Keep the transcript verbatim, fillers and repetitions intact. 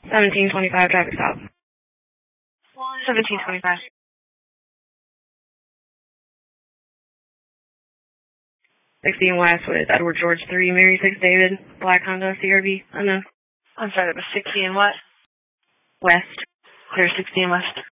seventeen twenty-five, traffic stop. seventeen twenty-five. sixteen West with Edward George three, Mary six David, Black Honda, C R V, unknown. I'm sorry, that was sixteen what? West. Clear sixteen West.